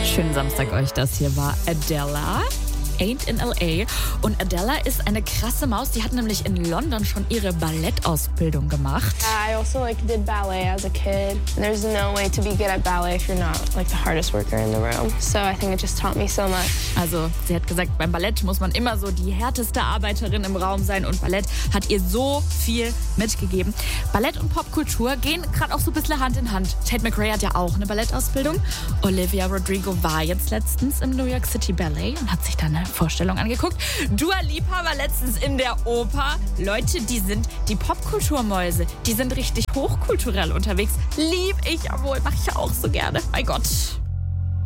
Schönen Samstag euch, das hier war Adela. Ain't in L.A. Und Adela ist eine krasse Maus. Die hat nämlich in London schon ihre Ballettausbildung gemacht. I also did ballet as a kid. There's no way to be good at ballet if you're not the hardest worker in the room. So I think it just taught me so much. Also sie hat gesagt, beim Ballett muss man immer so die härteste Arbeiterin im Raum sein. Und Ballett hat ihr so viel mitgegeben. Ballett und Popkultur gehen gerade auch so ein bisschen Hand in Hand. Tate McRae hat ja auch eine Ballettausbildung. Olivia Rodrigo war jetzt letztens im New York City Ballet und hat sich da eine Vorstellung angeguckt. Dua Lipa war letztens in der Oper. Leute, die sind die Popkulturmäuse. Die sind richtig hochkulturell unterwegs. Lieb ich, jawohl, mache ich auch so gerne. Mein Gott.